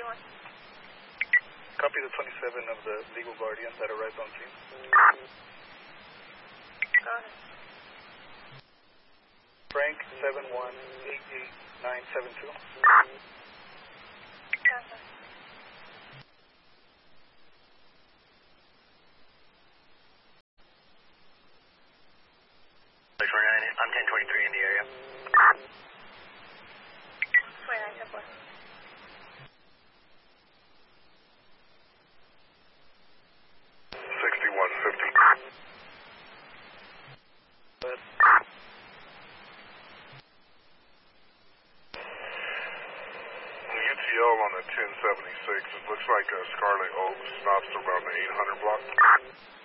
Copy the 27 of the legal guardian that arrived on scene. Got it. Frank 7188972. Got it. 29, I'm 1023 in the area. 29, 10 4. 6150. But UTL on the 1076. It looks like Scarlet Oaks stops around the 800 block.